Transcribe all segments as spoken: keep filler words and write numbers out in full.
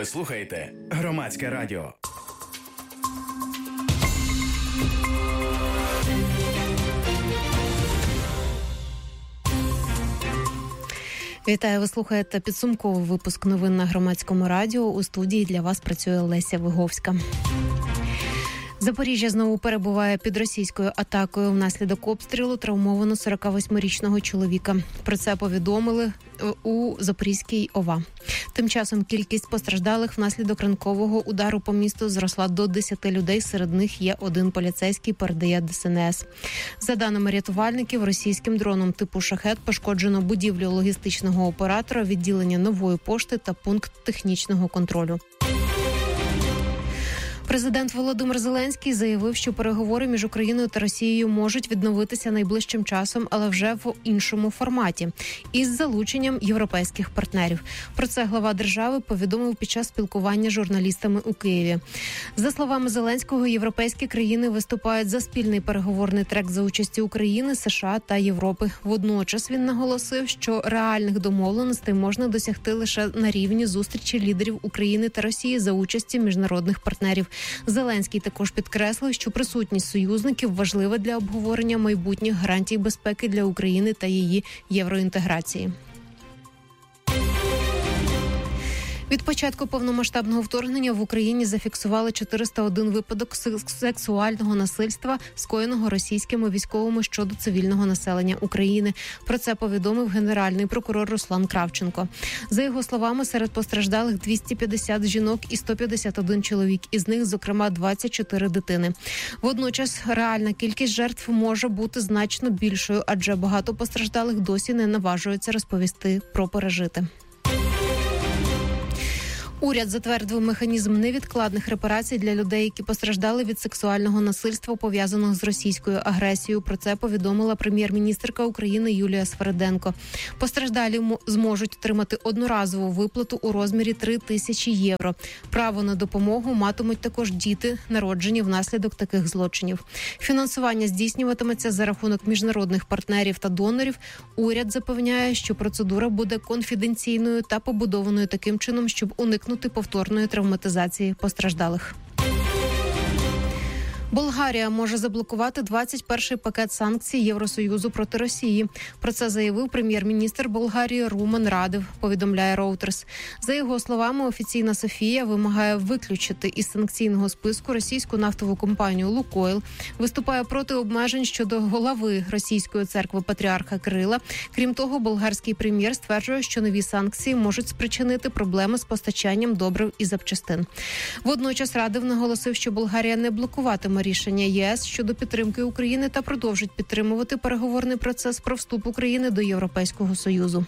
Ви слухаєте Громадське радіо. Вітаю, ви слухаєте підсумковий випуск новин на Громадському радіо. У студії для вас працює Леся Виговська. Запоріжжя знову перебуває під російською атакою. Внаслідок обстрілу травмовано сорокавосьмирічного чоловіка. Про це повідомили у Запорізькій ОВА. Тим часом кількість постраждалих внаслідок ранкового удару по місту зросла до десяти людей. Серед них є один поліцейський, передає ДСНС. За даними рятувальників, російським дроном типу «Шахед» пошкоджено будівлю логістичного оператора, відділення Нової пошти та пункт технічного контролю. Президент Володимир Зеленський заявив, що переговори між Україною та Росією можуть відновитися найближчим часом, але вже в іншому форматі – із залученням європейських партнерів. Про це глава держави повідомив під час спілкування з журналістами у Києві. За словами Зеленського, європейські країни виступають за спільний переговорний трек за участі України, США та Європи. Водночас він наголосив, що реальних домовленостей можна досягти лише на рівні зустрічі лідерів України та Росії за участі міжнародних партнерів. Зеленський також підкреслив, що присутність союзників важлива для обговорення майбутніх гарантій безпеки для України та її євроінтеграції. Від початку повномасштабного вторгнення в Україні зафіксували чотириста один випадок сексуального насильства, скоєного російськими військовими щодо цивільного населення України. Про це повідомив генеральний прокурор Руслан Кравченко. За його словами, серед постраждалих двісті п'ятдесят жінок і сто п'ятдесят один чоловік, із них, зокрема, двадцять чотири дитини. Водночас, реальна кількість жертв може бути значно більшою, адже багато постраждалих досі не наважуються розповісти про пережите. Уряд затвердив механізм невідкладних репарацій для людей, які постраждали від сексуального насильства, пов'язаного з російською агресією. Про це повідомила прем'єр-міністерка України Юлія Свериденко. Постраждалі зможуть отримати одноразову виплату у розмірі три тисячі євро. Право на допомогу матимуть також діти, народжені внаслідок таких злочинів. Фінансування здійснюватиметься за рахунок міжнародних партнерів та донорів. Уряд запевняє, що процедура буде конфіденційною та побудованою таким чином, щоб уникнути повторної травматизації постраждалих. Болгарія може заблокувати двадцять перший пакет санкцій Євросоюзу проти Росії. Про це заявив прем'єр-міністр Болгарії Румен Радев, повідомляє Reuters. За його словами, офіційна Софія вимагає виключити із санкційного списку російську нафтову компанію «Лукойл», виступає проти обмежень щодо голови російської церкви патріарха Кирила. Крім того, болгарський прем'єр стверджує, що нові санкції можуть спричинити проблеми з постачанням добрив і запчастин. Водночас Радев наголосив, що Болгарія не блокуватиме рішення ЄС щодо підтримки України та продовжить підтримувати переговорний процес про вступ України до Європейського Союзу.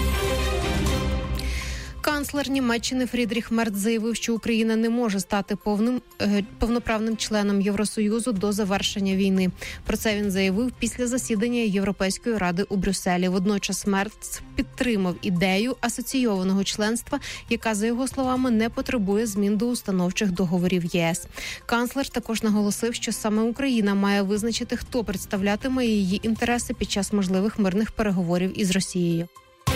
Канцлер Німеччини Фрідріх Мерц заявив, що Україна не може стати повним повноправним членом Євросоюзу до завершення війни. Про це він заявив після засідання Європейської ради у Брюсселі. Водночас Мерц підтримав ідею асоційованого членства, яка, за його словами, не потребує змін до установчих договорів ЄС. Канцлер також наголосив, що саме Україна має визначити, хто представлятиме її інтереси під час можливих мирних переговорів із Росією.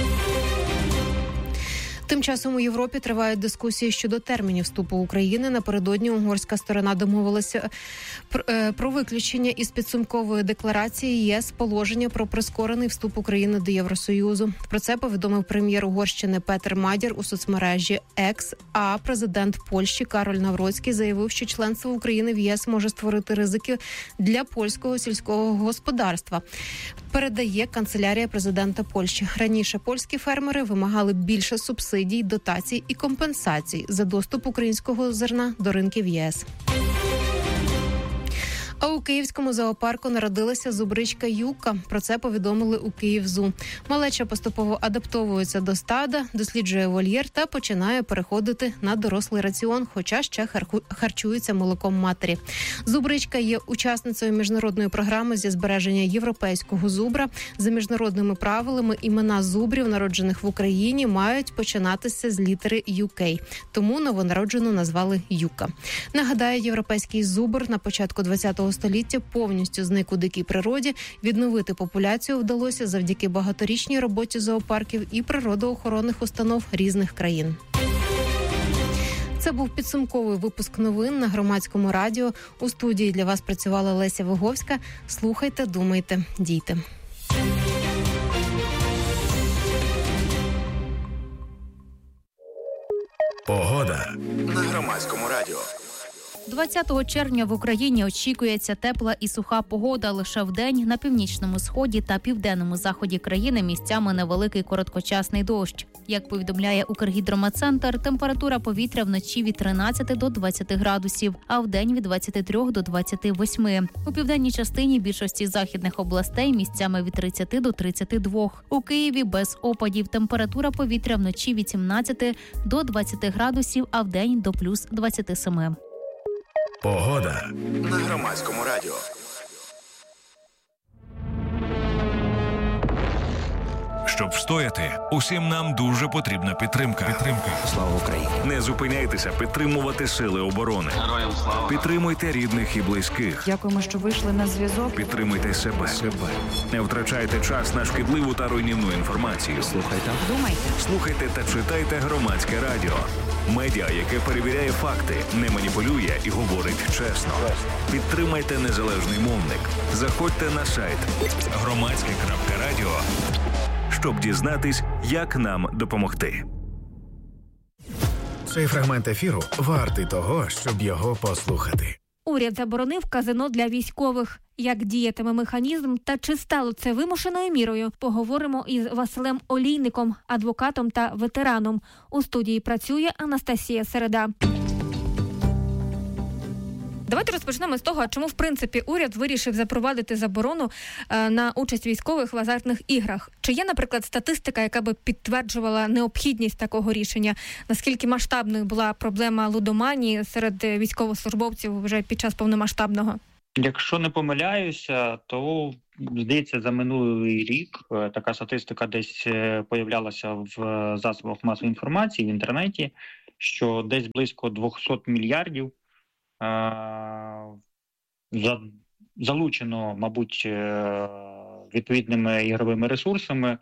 Тим часом у Європі тривають дискусії щодо термінів вступу України. Напередодні угорська сторона домовилася про виключення із підсумкової декларації ЄС положення про прискорений вступ України до Євросоюзу. Про це повідомив прем'єр Угорщини Петер Мадяр у соцмережі X, а президент Польщі Кароль Навроцький заявив, що членство України в ЄС може створити ризики для польського сільського господарства. Передає канцелярія президента Польщі. Раніше польські фермери вимагали більше субсидій, дотацій і компенсацій за доступ українського зерна до ринків ЄС. А у київському зоопарку народилася зубричка Юка. Про це повідомили у Київзу. Малеча поступово адаптовується до стада, досліджує вольєр та починає переходити на дорослий раціон, хоча ще харчується молоком матері. Зубричка є учасницею міжнародної програми зі збереження європейського зубра. За міжнародними правилами імена зубрів, народжених в Україні, мають починатися з літери ю кей. Тому новонароджену назвали Юка. Нагадаю, європейський зубр на початку ХХ століття повністю зник у дикій природі. Відновити популяцію вдалося завдяки багаторічній роботі зоопарків і природоохоронних установ різних країн. Це був підсумковий випуск новин на Громадському радіо. У студії для вас працювала Леся Виговська. Слухайте, думайте, дійте. Погода на Громадському радіо. двадцятого червня в Україні очікується тепла і суха погода. Лише вдень на північному сході та південному заході країни місцями невеликий короткочасний дощ. Як повідомляє Укргідрометцентр, температура повітря вночі від тринадцяти до двадцяти градусів, а вдень від двадцяти трьох до двадцяти восьми. У південній частині більшості західних областей місцями від тридцяти до тридцяти двох. У Києві без опадів. Температура повітря вночі від сімнадцяти до двадцяти градусів, а вдень до плюс двадцяти семи. Погода на Громадському радіо. Щоб встояти, усім нам дуже потрібна підтримка. Підтримка. Слава Україні! Не зупиняйтеся підтримувати сили оборони. Героям слава! Підтримуйте рідних і близьких. Дякуємо, що вийшли на зв'язок. Підтримуйте себе. себе. Не втрачайте час на шкідливу та руйнівну інформацію. Слухайте. Думайте. Слухайте та читайте Громадське радіо. Медіа, яке перевіряє факти, не маніпулює і говорить чесно. Підтримайте незалежний мовник. Заходьте на сайт громадське крапка радіо, щоб дізнатись, як нам допомогти. Цей фрагмент ефіру вартий того, щоб його послухати. Уряд заборонив казино для військових. Як діятиме механізм та чи стало це вимушеною мірою, поговоримо із Василем Олійником, адвокатом та ветераном. У студії працює Анастасія Середа. Давайте розпочнемо з того, чому, в принципі, уряд вирішив запровадити заборону е, на участь військових в азартних іграх. Чи є, наприклад, статистика, яка би підтверджувала необхідність такого рішення? Наскільки масштабною була проблема лудоманії серед військовослужбовців вже під час повномасштабного? Якщо не помиляюся, то, здається, за минулий рік така статистика десь появлялася в засобах масової інформації, в інтернеті, що десь близько двісті мільярдів залучено, мабуть, відповідними ігровими ресурсами,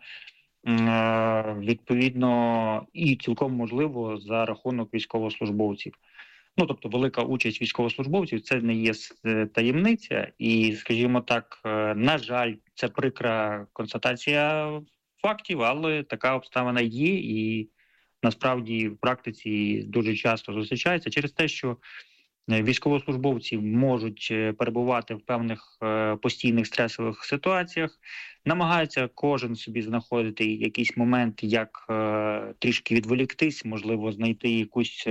відповідно, і цілком можливо за рахунок військовослужбовців. Ну, тобто, велика участь військовослужбовців – це не є таємниця. І, скажімо так, на жаль, це прикра констатація фактів, але така обставина є і, насправді, в практиці дуже часто зустрічається через те, що військовослужбовці можуть перебувати в певних постійних стресових ситуаціях, намагаються кожен собі знаходити якийсь момент, як трішки відволіктись, можливо, знайти якусь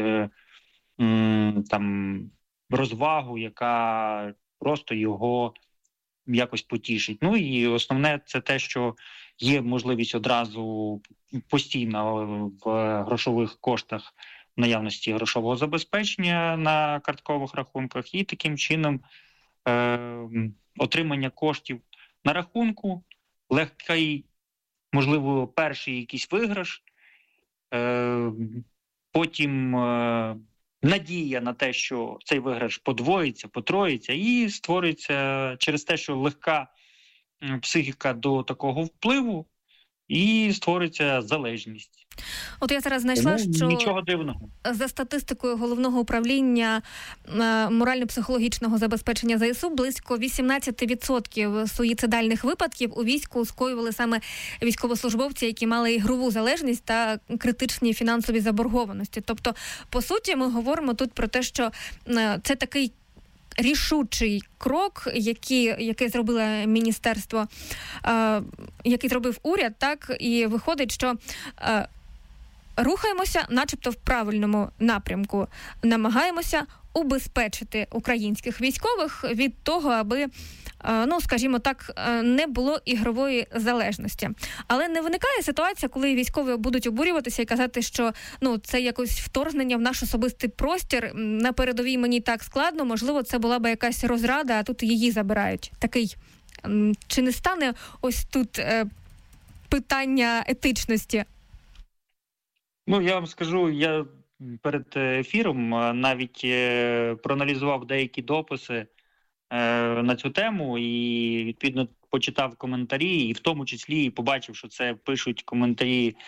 там розвагу, розвагу, яка просто його якось потішить. Ну і основне це те, що є можливість одразу постійно в грошових коштах наявності грошового забезпечення на карткових рахунках і таким чином е, отримання коштів на рахунку, легкий, можливо, перший якийсь виграш, е, потім е, надія на те, що цей виграш подвоїться, потроїться і створюється через те, що легка психіка до такого впливу і створюється залежність. От я зараз знайшла, Тому що нічого дивного. За статистикою Головного управління морально-психологічного забезпечення ЗСУ, близько вісімнадцять відсотків суїцидальних випадків у війську скоювали саме військовослужбовці, які мали ігрову залежність та критичні фінансові заборгованості. Тобто, по суті, ми говоримо тут про те, що це такий рішучий крок, який, який зробило міністерство, е, який зробив уряд, так, і виходить, що е, рухаємося начебто в правильному напрямку, намагаємося убезпечити українських військових від того, аби, ну, скажімо так, не було ігрової залежності. Але не виникає ситуація, коли військові будуть обурюватися і казати, що, ну, це якось вторгнення в наш особистий простір, на передовій мені так складно, можливо, це була б якась розрада, а тут її забирають. Такий, чи не стане ось тут е, питання етичності? Ну, я вам скажу, я перед ефіром навіть проаналізував деякі дописи на цю тему і, відповідно, почитав коментарі, і в тому числі побачив, що це пишуть коментарі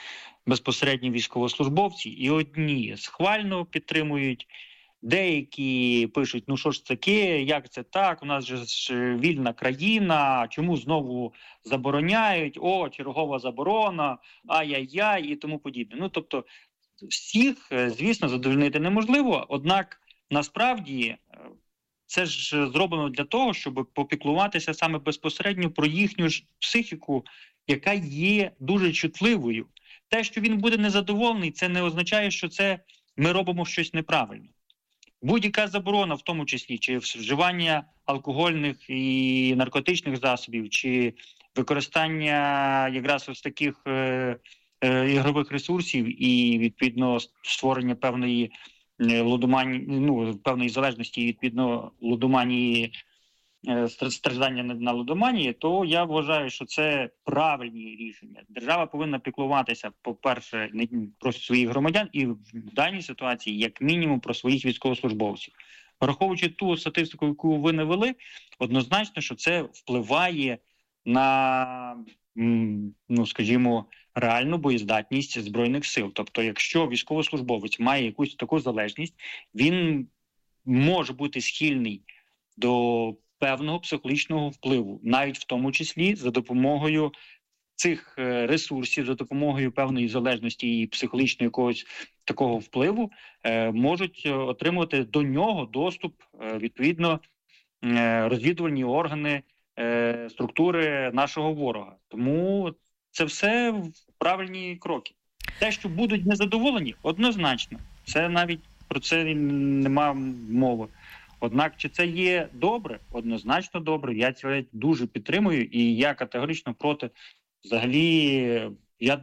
безпосередньо військовослужбовці, і одні схвально підтримують, деякі пишуть, ну що ж це таке, як це так, у нас же ж вільна країна, чому знову забороняють, о, чергова заборона, ай-яй-яй і тому подібне. Ну, тобто, всіх, звісно, задовольнити неможливо, однак, насправді, це ж зроблено для того, щоб попіклуватися саме безпосередньо про їхню ж психіку, яка є дуже чутливою. Те, що він буде незадоволений, це не означає, що це ми робимо щось неправильно. Будь-яка заборона, в тому числі, чи вживання алкогольних і наркотичних засобів, чи використання якраз ось таких е, е, ігрових ресурсів і, відповідно, створення певної лудоманії, ну, певної залежності, відповідно, лудоманії, страждання на лудоманії, то я вважаю, що це правильні рішення. Держава повинна піклуватися, по-перше, про своїх громадян і в даній ситуації, як мінімум, про своїх військовослужбовців. Враховуючи ту статистику, яку ви навели, однозначно, що це впливає на, ну, скажімо, реальну боєздатність Збройних сил. Тобто, якщо військовослужбовець має якусь таку залежність, він може бути схильний до певного психологічного впливу, навіть в тому числі за допомогою цих ресурсів, за допомогою певної залежності і психологічного якогось такого впливу, е, можуть отримувати до нього доступ, е, відповідно, е, розвідувальні органи, е, структури нашого ворога. Тому це все правильні кроки. Те, що будуть незадоволені, однозначно. Це навіть про це нема мови. Однак, чи це є добре? Однозначно добре. Я це дуже підтримую, і я категорично проти. Взагалі, я,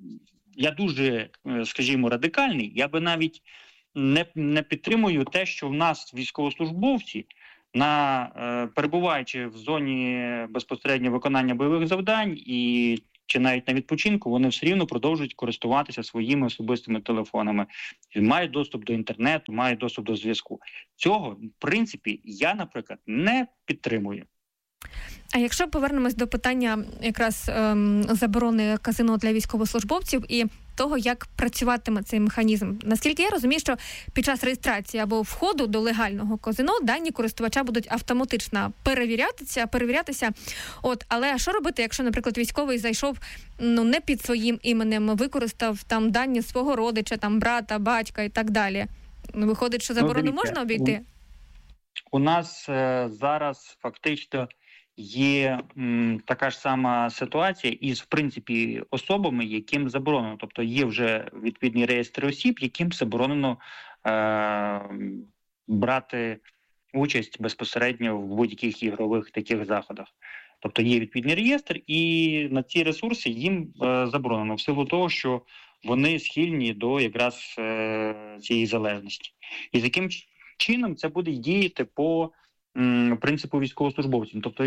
я дуже, скажімо, радикальний. Я би навіть не, не підтримую те, що в нас військовослужбовці, на, е, перебуваючи в зоні безпосередньо виконання бойових завдань і чи навіть на відпочинку, вони все рівно продовжують користуватися своїми особистими телефонами. Мають доступ до інтернету, мають доступ до зв'язку. Цього, в принципі, я, наприклад, не підтримую. А якщо повернемось до питання якраз ем, заборони казино для військовослужбовців і того, як працюватиме цей механізм. Наскільки я розумію, що під час реєстрації або входу до легального казино дані користувача будуть автоматично перевірятися, перевірятися. От, але що робити, якщо, наприклад, військовий зайшов, ну, не під своїм іменем, використав там дані свого родича, там брата, батька і так далі? Виходить, що заборону ну, можна обійти? У, у нас е, зараз фактично є м, така ж сама ситуація із, в принципі, особами, яким заборонено. Тобто є вже відповідні реєстри осіб, яким заборонено е, брати участь безпосередньо в будь-яких ігрових таких заходах. Тобто є відповідний реєстр, і на ці ресурси їм е, заборонено в силу того, що вони схильні до якраз е, цієї залежності. І з яким чином це буде діяти по принципу військовослужбовців. Тобто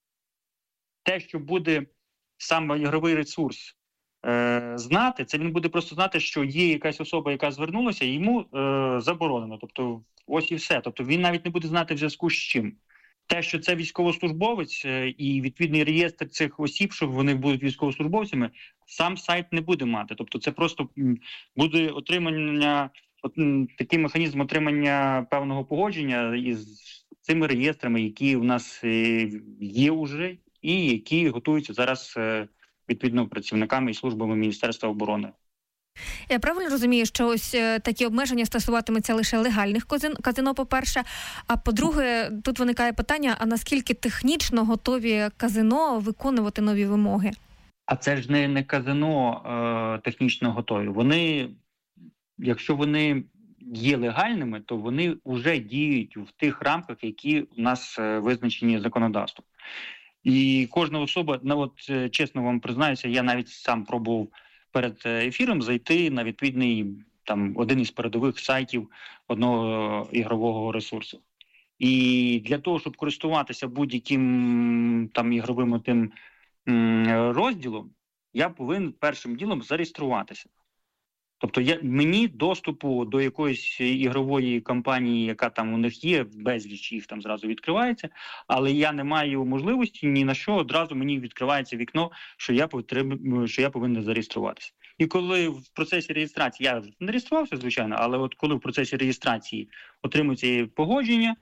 те, що буде саме ігровий ресурс е, знати, це він буде просто знати, що є якась особа, яка звернулася, і йому е, заборонено. Тобто ось і все. Тобто він навіть не буде знати в зв'язку з чим. Те, що це військовослужбовець е, і відповідний реєстр цих осіб, що вони будуть військовослужбовцями, сам сайт не буде мати. Тобто це просто буде отримання, от, такий механізм отримання певного погодження із цими реєстрами, які в нас є вже і які готуються зараз відповідно працівниками і службами Міністерства оборони. Я правильно розумію, що ось такі обмеження стосуватимуться лише легальних казино, по-перше, а по-друге, тут виникає питання, а наскільки технічно готові казино виконувати нові вимоги? А це ж не, не казино е, технічно готові. Вони, якщо вони є легальними, то вони вже діють в тих рамках, які у нас визначені законодавством. І кожна особа, ну от чесно вам признаюся, я навіть сам пробував перед ефіром зайти на відповідний там один із передових сайтів одного ігрового ресурсу. І для того, щоб користуватися будь-яким там ігровим тим розділом, я повинен першим ділом зареєструватися. Тобто я, мені доступу до якоїсь ігрової компанії, яка там у них є, безліч їх там зразу відкривається, але я не маю можливості ні на що, одразу мені відкривається вікно, що я, потреб... що я повинен зареєструватися. І коли в процесі реєстрації, я не реєструвався, звичайно, але от коли в процесі реєстрації отримується погодження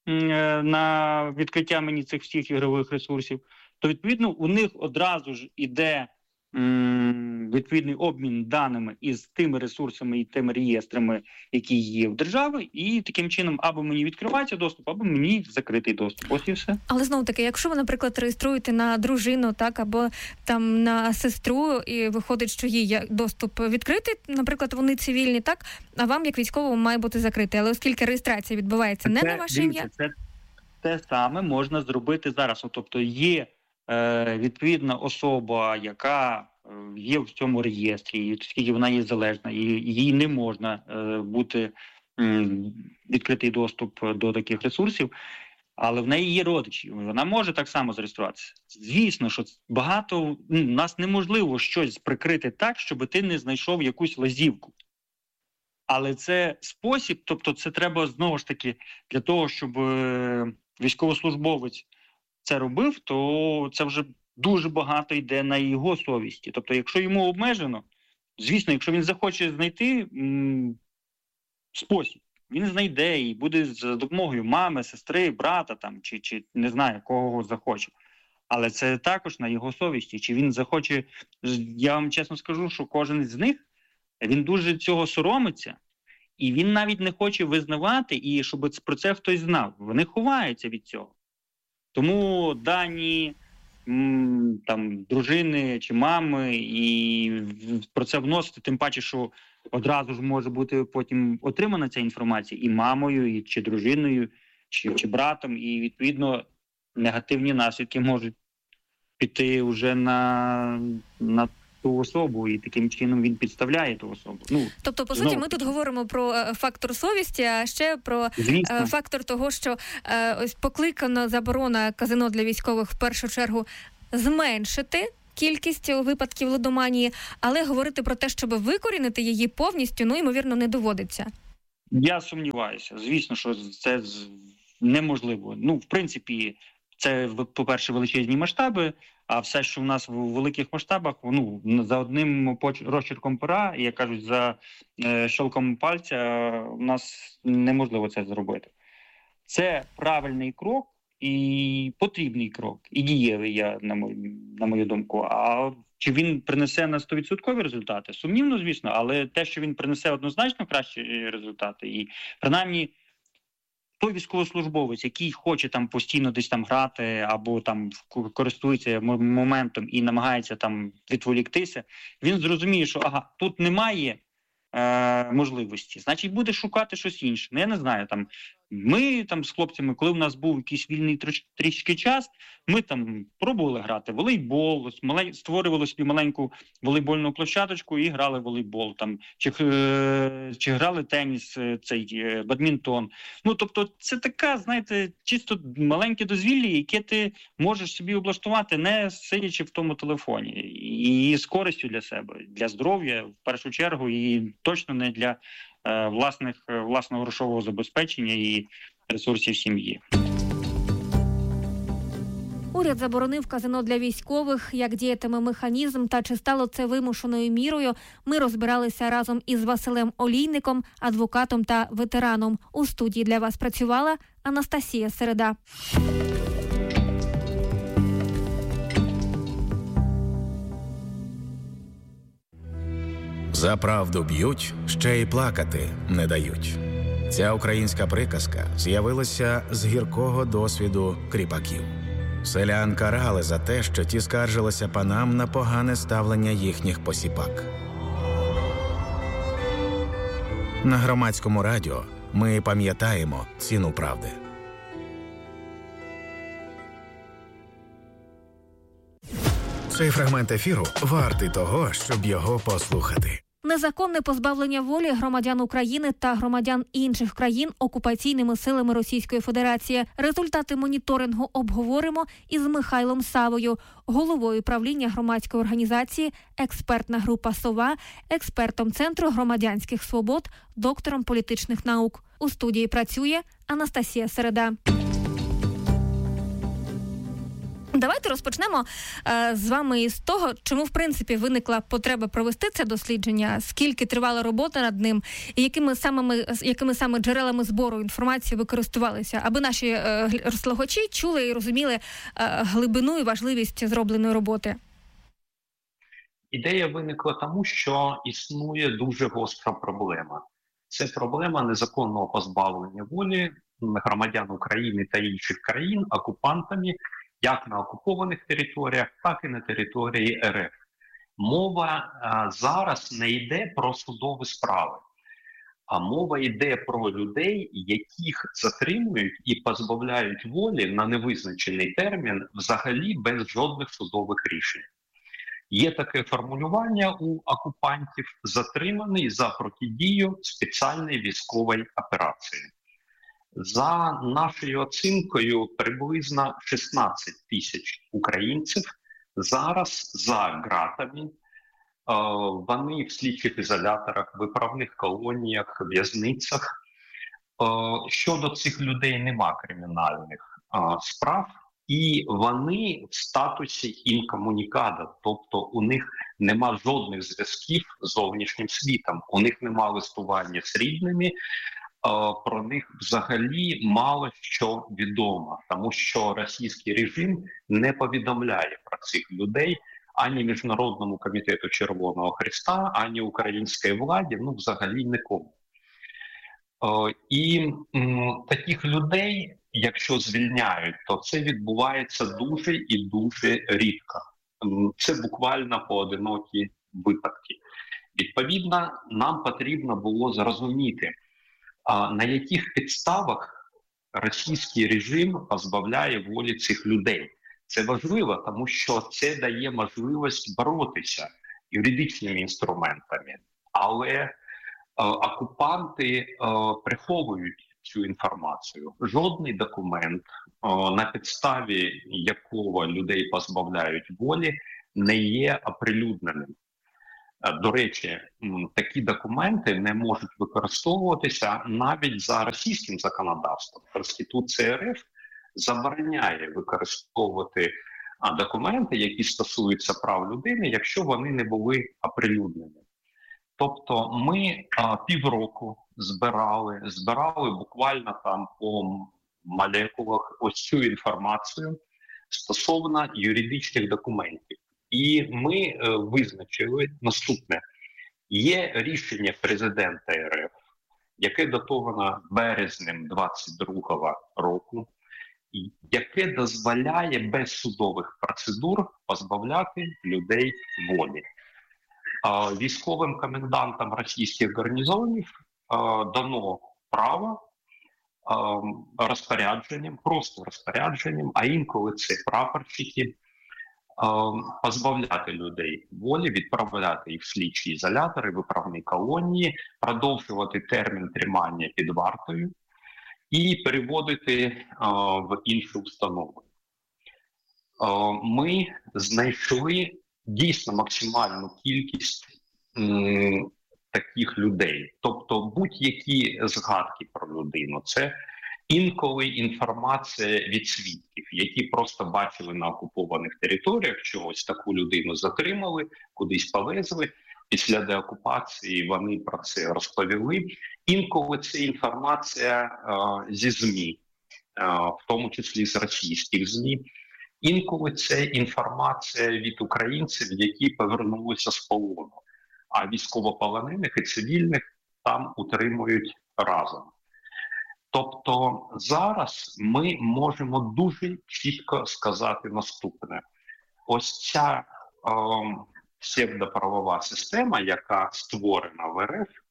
на відкриття мені цих всіх ігрових ресурсів, то, відповідно, у них одразу ж іде м, відповідний обмін даними із тими ресурсами і тими реєстрами, які є в держави, і таким чином або мені відкривається доступ, або мені закритий доступ. Ось і все. Але знову-таки, якщо ви, наприклад, реєструєте на дружину, так, або там на сестру, і виходить, що їй доступ відкритий, наприклад, вони цивільні, так, а вам, як військовому, має бути закритий. Але оскільки реєстрація відбувається не це, на ваше дивіться, ім'я... Це те саме можна зробити зараз. Тобто є е, відповідна особа, яка є в цьому реєстрі, оскільки вона є залежна, і їй не можна е, бути м, відкритий доступ до таких ресурсів, але в неї є родичі, вона може так само зареєструватися. Звісно, що багато, ну, нас неможливо щось прикрити так, щоб ти не знайшов якусь лазівку. Але це спосіб, тобто це треба знову ж таки для того, щоб е, військовослужбовець це робив, то це вже дуже багато йде на його совісті. Тобто, якщо йому обмежено, звісно, якщо він захоче знайти м, спосіб, він знайде і буде за допомогою мами, сестри, брата там, чи, чи не знаю, кого захоче. Але це також на його совісті. Чи він захоче, я вам чесно скажу, що кожен з них, він дуже цього соромиться, і він навіть не хоче визнавати, і щоб про це хтось знав. Вони ховаються від цього. Тому дані м, там, дружини чи мами і про це вносити, тим паче, що одразу ж може бути потім отримана ця інформація і мамою, і чи дружиною, чи, чи братом, і відповідно негативні наслідки можуть піти вже на, на ту особу, і таким чином він підставляє ту особу. Ну, тобто, по суті, ми тут говоримо про е, фактор совісті, а ще про е, фактор того, що е, ось покликана заборона казино для військових в першу чергу зменшити кількість випадків лудоманії, але говорити про те, щоб викорінити її повністю, ну, ймовірно, не доводиться. Я сумніваюся. Звісно, що це неможливо. Ну, в принципі, це, по-перше, величезні масштаби, а все, що в нас в великих масштабах, ну, за одним розчерком пера, як кажуть, за е, щелком пальця, у нас неможливо це зробити. Це правильний крок і потрібний крок, і дієвий, я, на мою, на мою думку. А чи він принесе на сто відсотків результати? Сумнівно, звісно, але те, що він принесе однозначно кращі результати, і принаймні той військовослужбовець, який хоче там постійно десь там грати або там користується моментом і намагається там відволіктися, він зрозуміє, що ага, тут немає е, можливості, значить буде шукати щось інше. Ну, я не знаю, там ми там з хлопцями, коли в нас був якийсь вільний трош, трішки час, ми там пробували грати в волейбол, створювали собі маленьку волейбольну площадочку і грали в волейбол, там, чи, чи грали теніс, цей бадмінтон. Ну, тобто це така, знаєте, чисто маленьке дозвілля, яке ти можеш собі облаштувати, не сидячи в тому телефоні. І з користю для себе, для здоров'я, в першу чергу, і точно не для е, власних, власного грошового забезпечення і ресурсів сім'ї. Уряд заборонив казино для військових, як діятиме механізм та чи стало це вимушеною мірою. Ми розбиралися разом із Василем Олійником, адвокатом та ветераном. У студії для вас працювала Анастасія Середа. За правду б'ють, ще й плакати не дають. Ця українська приказка з'явилася з гіркого досвіду кріпаків. Селян карали за те, що ті скаржилися панам на погане ставлення їхніх посіпак. На Громадському радіо ми пам'ятаємо ціну правди. Цей фрагмент ефіру вартий того, щоб його послухати. Незаконне позбавлення волі громадян України та громадян інших країн окупаційними силами Російської Федерації. Результати моніторингу обговоримо із Михайлом Савою, головою правління громадської організації «Експертна група «Сова», експертом Центру громадянських свобод, доктором політичних наук. У студії працює Анастасія Середа. Давайте розпочнемо е, з вами із того, чому, в принципі, виникла потреба провести це дослідження, скільки тривала робота над ним, і якими самими, якими саме джерелами збору інформації ви користувалися, аби наші е, слухачі чули і розуміли е, глибину і важливість зробленої роботи. Ідея виникла тому, що існує дуже гостра проблема. Це проблема незаконного позбавлення волі громадян України та інших країн окупантами, як на окупованих територіях, так і на території РФ. Мова а, зараз не йде про судові справи, а мова йде про людей, яких затримують і позбавляють волі на невизначений термін взагалі без жодних судових рішень. Є таке формулювання у окупантів – затриманий за протидію спеціальної військової операції. За нашою оцінкою, приблизно шістнадцять тисяч українців зараз за ґратами. Вони в слідчих ізоляторах, виправних колоніях, в'язницях. Щодо цих людей нема кримінальних справ, і вони в статусі інкомунікада, тобто у них нема жодних зв'язків з зовнішнім світом, у них нема листування з рідними, про них взагалі мало що відомо, тому що російський режим не повідомляє про цих людей ані Міжнародному комітету Червоного Хреста, ані українській владі, ну взагалі нікому. І м, таких людей, якщо звільняють, то це відбувається дуже і дуже рідко. Це буквально поодинокі випадки. Відповідно, нам потрібно було зрозуміти, на яких підставах російський режим позбавляє волі цих людей. Це важливо, тому що це дає можливість боротися юридичними інструментами. Але е, окупанти е, приховують цю інформацію. Жодний документ, е, на підставі якого людей позбавляють волі, не є оприлюдненим. До речі, такі документи не можуть використовуватися навіть за російським законодавством. Конституція РФ забороняє використовувати документи, які стосуються прав людини, якщо вони не були оприлюднені. Тобто ми а, півроку збирали, збирали буквально там по молекулах ось цю інформацію стосовно юридичних документів. І ми е, визначили наступне. Є рішення президента РФ, яке датовано березнем двадцять другого року, яке дозволяє без судових процедур позбавляти людей волі. Е, військовим комендантам російських гарнізонів е, дано право е, розпорядженням, просто розпорядженням, а інколи це прапорщики, позбавляти людей волі, відправляти їх в слідчі ізолятори, виправні колонії, продовжувати термін тримання під вартою і переводити а, в інші установи. А, ми знайшли дійсно максимальну кількість м, таких людей. Тобто будь-які згадки про людину – це інколи інформація від свідків, які просто бачили на окупованих територіях, що ось таку людину затримали, кудись повезли. Після деокупації вони про це розповіли. Інколи це інформація е, зі ЗМІ, е, в тому числі з російських ЗМІ. Інколи це інформація від українців, які повернулися з полону, а військовополонених і цивільних там утримують разом. Тобто зараз ми можемо дуже чітко сказати наступне. Ось ця е, псевдоправова система, яка створена в РФ, е,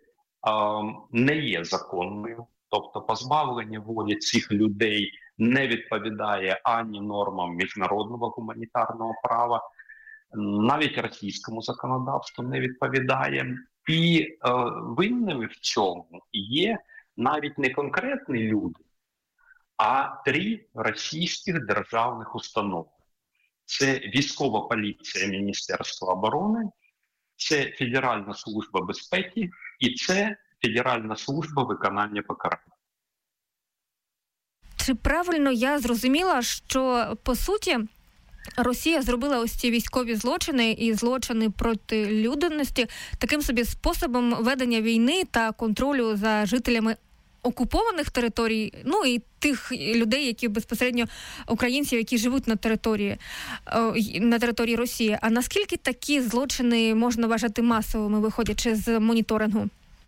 не є законною. Тобто позбавлення волі цих людей не відповідає ані нормам міжнародного гуманітарного права, навіть російському законодавству не відповідає. І е, винними в цьому є навіть не конкретні люди, а три російських державних установи. Це військова поліція Міністерства оборони, це Федеральна служба безпеки і це Федеральна служба виконання покарань. чи правильно я зрозуміла, що, по суті, Росія зробила ось ці військові злочини і злочини проти людяності таким собі способом ведення війни та контролю за жителями окупованих територій, ну і тих людей, які безпосередньо українців, які живуть на території, на території Росії. А наскільки такі злочини можна вважати масовими, виходячи з моніторингу?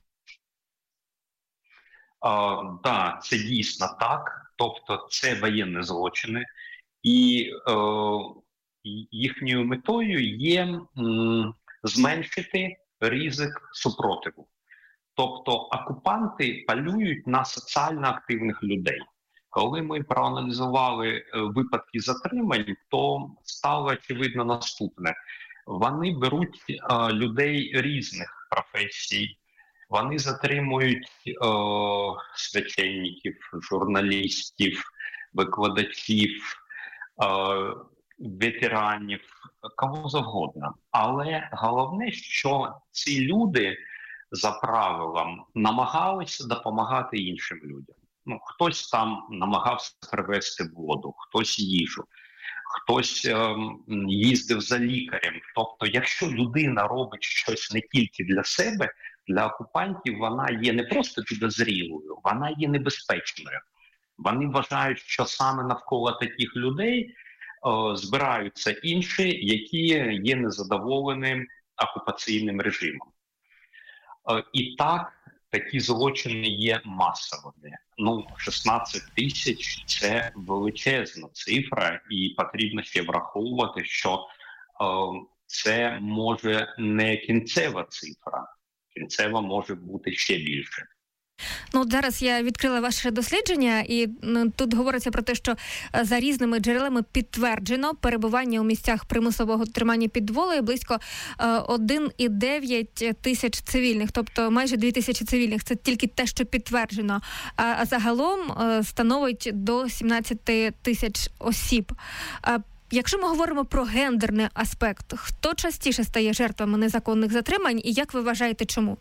Так, да, це дійсно так. Тобто це воєнні злочини. І е, їхньою метою є м, зменшити ризик супротиву. Тобто окупанти полюють на соціально активних людей. Коли ми проаналізували випадки затримань, то стало очевидно наступне. Вони беруть е, людей різних професій, вони затримують е, священників, журналістів, викладачів, е, ветеранів, кого завгодно. Але головне, що ці люди за правилом намагалися допомагати іншим людям. Ну, хтось там намагався привезти воду, хтось їжу, хтось е, їздив за лікарем. Тобто, якщо людина робить щось не тільки для себе, для окупантів вона є не просто підозрілою, вона є небезпечною. Вони вважають, що саме навколо таких людей е, збираються інші, які є незадоволеним окупаційним режимом. Е, і так, такі злочини є масовими. Ну, шістнадцять тисяч – це величезна цифра, і потрібно ще враховувати, що е, це може не кінцева цифра. Кінцева може бути ще більше. Ну, от зараз я відкрила ваше дослідження, і ну, тут говориться про те, що за різними джерелами підтверджено перебування у місцях примусового тримання під волею близько один цілих дев'ять тисяч цивільних, тобто майже дві тисячі цивільних. Це тільки те, що підтверджено. А загалом становить до сімнадцять тисяч осіб. Якщо ми говоримо про гендерний аспект, хто частіше стає жертвами незаконних затримань і як ви вважаєте, чому?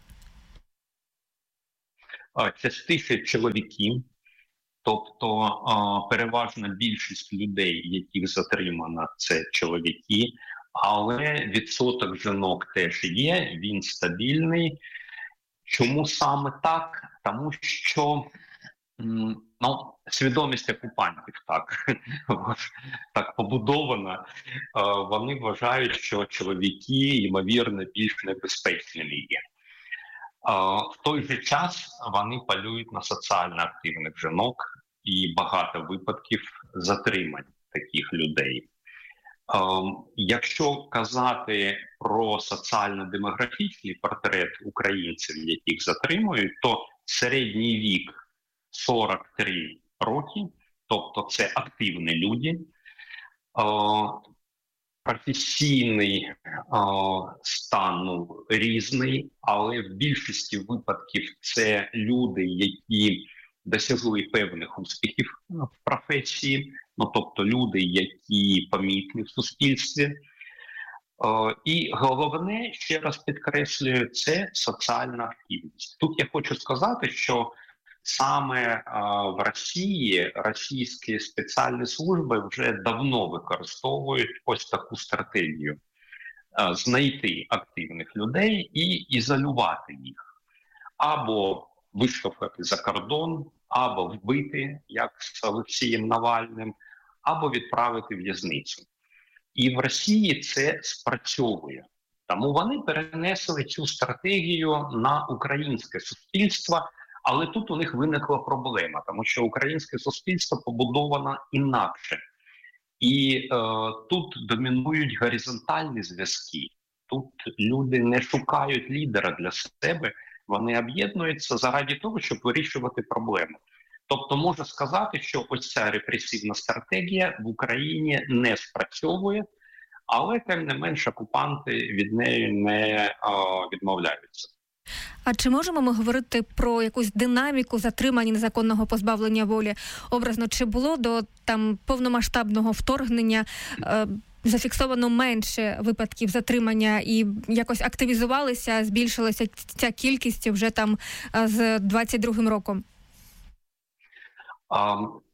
Частіше чоловіки, тобто переважна більшість людей, яких затримано, це чоловіки, але відсоток жінок теж є, він стабільний. Чому саме так? Тому що ну, свідомість окупантів так, так побудована. Вони вважають, що чоловіки, ймовірно, більш небезпечні є. В той же час вони полюють на соціально активних жінок і багато випадків затримань таких людей. Якщо казати про соціально-демографічний портрет українців, яких затримують, то середній вік сорок три роки, тобто це активні люди. Професійний о, стан ну, різний, але в більшості випадків це люди, які досягли певних успіхів в професії, ну, тобто люди, які помітні в суспільстві. О, і головне, ще раз підкреслюю, це соціальна активність. Тут я хочу сказати, що саме а, в Росії російські спеціальні служби вже давно використовують ось таку стратегію а, – знайти активних людей і ізолювати їх. Або виштовхати за кордон, або вбити, як з Олексієм Навальним, або відправити в в'язницю. І в Росії це спрацьовує. Тому вони перенесли цю стратегію на українське суспільство. Але тут у них виникла проблема, тому що українське суспільство побудовано інакше. І е, тут домінують горизонтальні зв'язки. Тут люди не шукають лідера для себе, вони об'єднуються заради того, щоб вирішувати проблему. Тобто можна сказати, що ось ця репресивна стратегія в Україні не спрацьовує, але тим не менш окупанти від неї не е, відмовляються. А чи можемо ми говорити про якусь динаміку затримання незаконного позбавлення волі? Образно, чи було до там повномасштабного вторгнення е, зафіксовано менше випадків затримання і якось активізувалися, збільшилася ця кількість вже там з двадцять другим роком? А,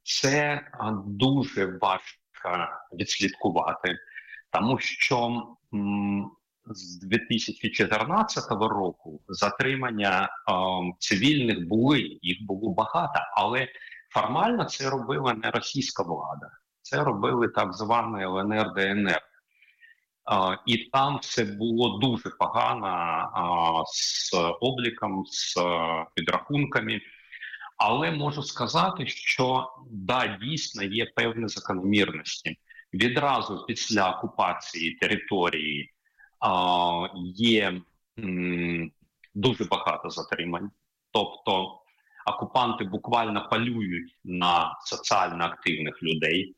це дуже важко відслідкувати, тому що м, з дві тисячі чотирнадцятого року затримання е, цивільних були, їх було багато, але формально це робила не російська влада, це робили так звані Л Н Р, Д Н Р. Uh, і там все було дуже погано uh, з обліком, з uh, підрахунками. Але можу сказати, що да, дійсно є певні закономірності. Відразу після окупації території uh, є м, дуже багато затримань. Тобто окупанти буквально полюють на соціально активних людей.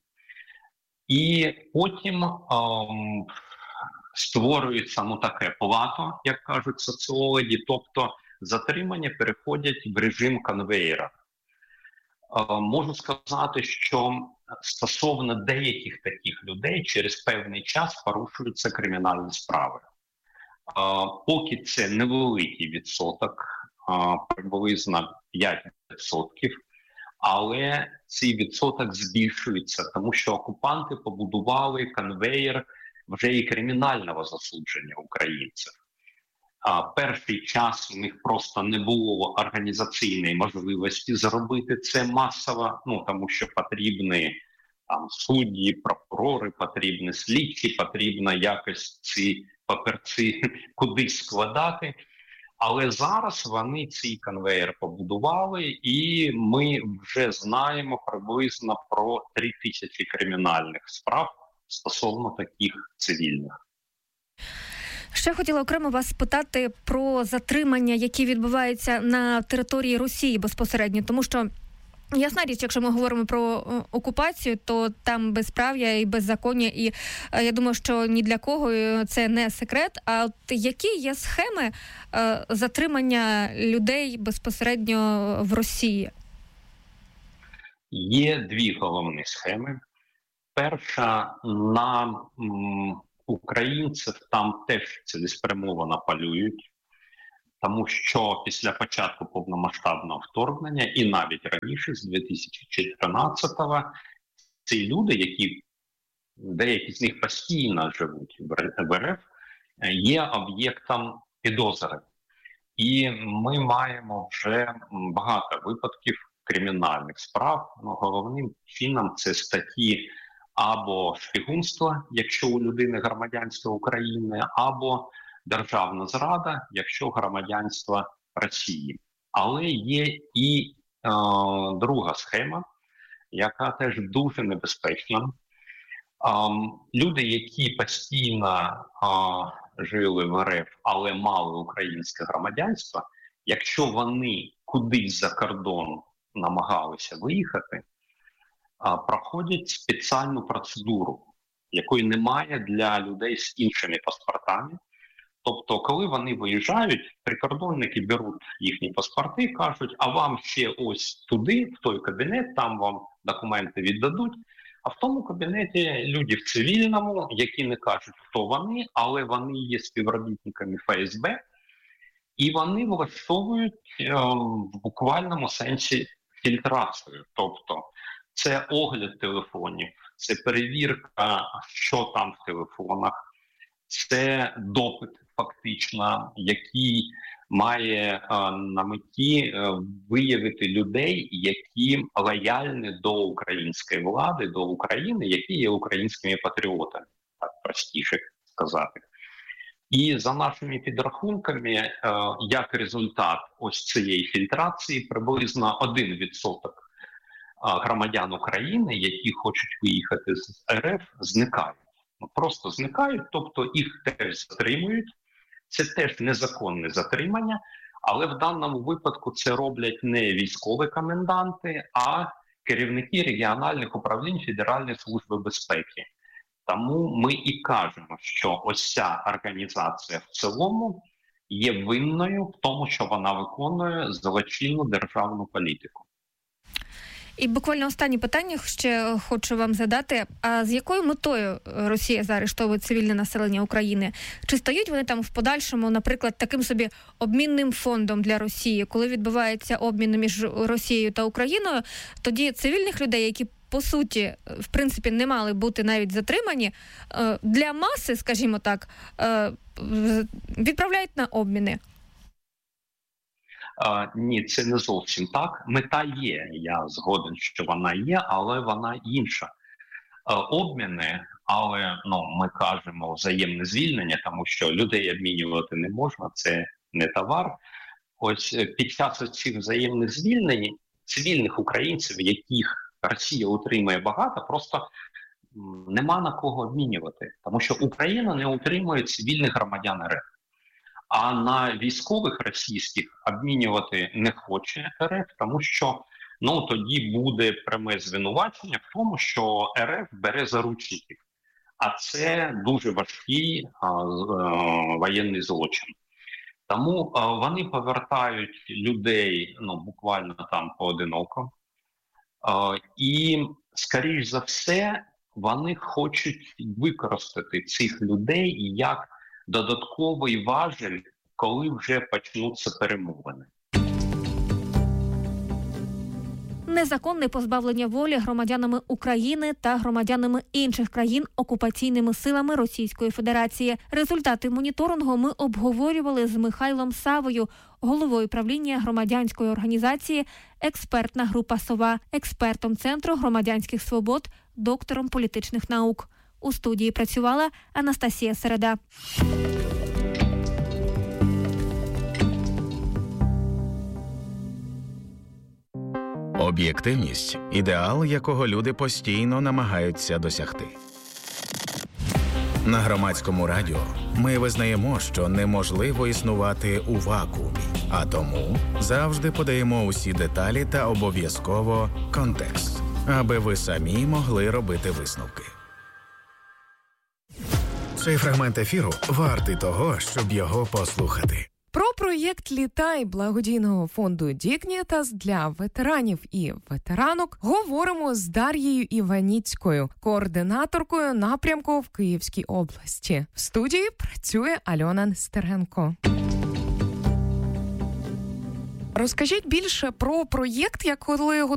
І потім um, створюється ну, таке плато, як кажуть соціологи, тобто затримання переходять в режим конвеєра. Е, можу сказати, що стосовно деяких таких людей через певний час порушуються кримінальні справи. Е, поки це невеликий відсоток, е, приблизно п'ять відсотків, але цей відсоток збільшується, тому що окупанти побудували конвеєр вже і кримінального засудження українців. А перший час у них просто не було організаційної можливості зробити це масово, ну тому що потрібні там судді, прокурори, потрібні слідчі, потрібно якось ці папірці кудись складати. Але зараз вони цей конвейер побудували, і ми вже знаємо приблизно про три тисячі кримінальних справ стосовно таких цивільних. Ще хотіла окремо вас спитати про затримання, які відбуваються на території Росії безпосередньо, тому що ясна річ, якщо ми говоримо про окупацію, то там безправ'я і беззаконня, і я думаю, що ні для кого це не секрет. А от які є схеми е, затримання людей безпосередньо в Росії? Є дві головні схеми. Перша, на м, українців там теж цілеспрямовано полюють, тому що після початку повномасштабного вторгнення і навіть раніше, з дві тисячі чотирнадцятого, ці люди, які деякі з них постійно живуть в Р Ф, є об'єктом підозри. І ми маємо вже багато випадків кримінальних справ. Ну, головним чином це статті або шпигунство, якщо у людини громадянство України, або державна зрада, якщо громадянство Росії. Але є і е, друга схема, яка теж дуже небезпечна. Е, люди, які постійно е, жили в Р Ф, але мали українське громадянство, якщо вони кудись за кордон намагалися виїхати, е, проходять спеціальну процедуру, якої немає для людей з іншими паспортами. Тобто, коли вони виїжджають, прикордонники беруть їхні паспорти, кажуть, а вам ще ось туди, в той кабінет, там вам документи віддадуть. А в тому кабінеті люди в цивільному, які не кажуть, хто вони, але вони є співробітниками Ф С Б, і вони влаштовують е, в буквальному сенсі фільтрацію. Тобто, це огляд телефонів, це перевірка, що там в телефонах, це допит фактично, який має е, на меті е, виявити людей, які лояльні до української влади, до України, які є українськими патріотами, так простіше сказати. І за нашими підрахунками, е, як результат ось цієї фільтрації, приблизно один відсоток е, громадян України, які хочуть виїхати з Р Ф, зникають. Просто зникають, тобто їх теж затримують. Це теж незаконне затримання, але в даному випадку це роблять не військові коменданти, а керівники регіональних управлінь Федеральної служби безпеки. Тому ми і кажемо, що ось ця організація в цілому є винною в тому, що вона виконує злочинну державну політику. І буквально останнє питання ще хочу вам задати. А з якою метою Росія заарештовує цивільне населення України? Чи стають вони там в подальшому, наприклад, таким собі обмінним фондом для Росії? Коли відбувається обмін між Росією та Україною, тоді цивільних людей, які по суті, в принципі, не мали бути навіть затримані, для маси, скажімо так, відправляють на обміни? А, ні, це не зовсім так. Мета є, я згоден, що вона є, але вона інша. А, обміни, але ну, ми кажемо взаємне звільнення, тому що людей обмінювати не можна, це не товар. Ось під час цих взаємних звільнень цивільних українців, яких Росія утримує багато, просто нема на кого обмінювати. Тому що Україна не утримує цивільних громадян РФ. А на військових російських обмінювати не хоче РФ, тому що ну, тоді буде пряме звинувачення в тому, що РФ бере заручників. А це дуже важкий а, а, воєнний злочин. Тому а, вони повертають людей ну, буквально там поодиноко. А, і, скоріш за все, вони хочуть використати цих людей як додатковий важіль, коли вже почнуться перемовини. Незаконне позбавлення волі громадянами України та громадянами інших країн окупаційними силами Російської Федерації. Результати моніторингу ми обговорювали з Михайлом Савою, головою правління громадянської організації «Експертна група Сова», експертом Центру громадянських свобод, доктором політичних наук. У студії працювала Анастасія Середа. Об'єктивність – ідеал, якого люди постійно намагаються досягти. На Громадському радіо ми визнаємо, що неможливо існувати у вакуумі, а тому завжди подаємо усі деталі та обов'язково контекст, аби ви самі могли робити висновки. Цей фрагмент ефіру вартий того, щоб його послухати. Про проєкт «Літай» благодійного фонду «Дігнітас» для ветеранів і ветеранок говоримо з Дар'єю Іваніцькою, координаторкою напрямку в Київській області. В студії працює Альона Нестеренко. Розкажіть більше про проєкт, як коли